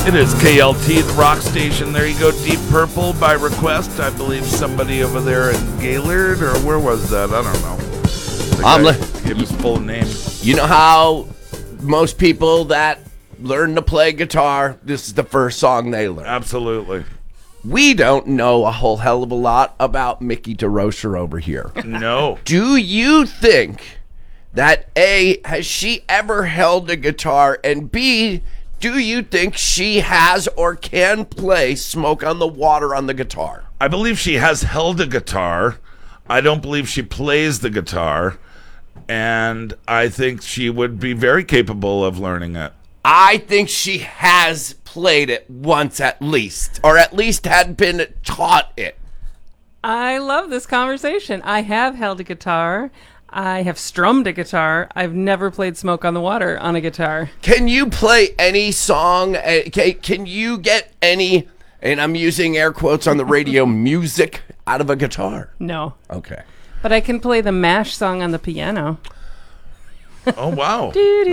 It is KLT, the rock station. There you go, Deep Purple by request. I believe somebody over there in Gaylord, or where was that? I don't know. Give his full name. You know how most people that learn to play guitar, this is the first song they learn. Absolutely. We don't know a whole hell of a lot about Mickey DeRocher over here. No. Do you think that A, has she ever held a guitar, and B, do you think she has or can play Smoke on the Water on the guitar? I believe she has held a guitar. I don't believe she plays the guitar. And I think she would be very capable of learning it. I think she has played it once at least, or at least had been taught it. I love this conversation. I have held a guitar. I have strummed a guitar. I've never played Smoke on the Water on a guitar. Can you play any song? Can you get any, and I'm using air quotes on the radio, music out of a guitar? No. Okay. But I can play the MASH song on the piano. Oh, wow.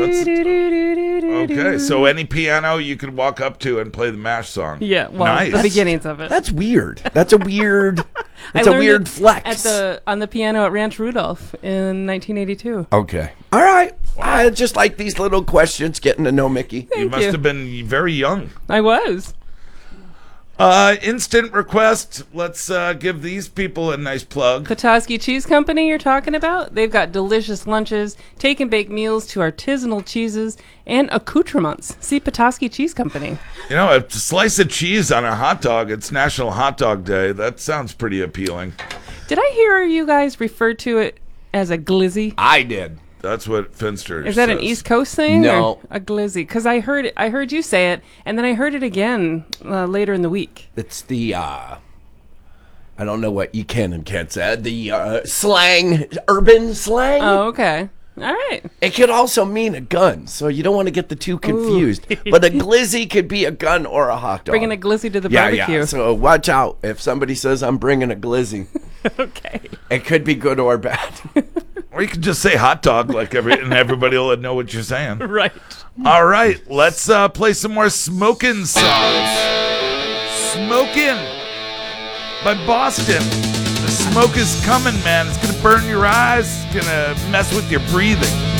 Okay, so any piano you can walk up to and play the MASH song. Yeah, well, nice. the beginnings of it. That's weird. That's a weird. It's a weird flex. On the piano at Ranch Rudolph in 1982. Okay. All right. I just like these little questions, getting to know Mickey. You must have been very young. I was. Instant request. Let's give these people a nice plug. Petoskey Cheese Company you're talking about? They've got delicious lunches, take and bake meals to artisanal cheeses, and accoutrements. See Petoskey Cheese Company. You know, a slice of cheese on a hot dog. It's National Hot Dog Day. That sounds pretty appealing. Did I hear you guys refer to it as a glizzy? I did. That's what Finster Is that says. an East Coast thing? No. Or a glizzy? Because I heard you say it, and then I heard it again later in the week. It's the, I don't know what you can and can't say. The slang, urban slang. Oh, okay. All right. It could also mean a gun, so you don't want to get the two confused. But a glizzy could be a gun or a hot dog. Bringing a glizzy to the barbecue. Yeah, so watch out if somebody says I'm bringing a glizzy. Okay. It could be good or bad. Or you can just say hot dog and everybody will know what you're saying. Right. All right, let's play some more smoking songs. Smoking by Boston. The smoke is coming, man. It's going to burn your eyes. It's going to mess with your breathing.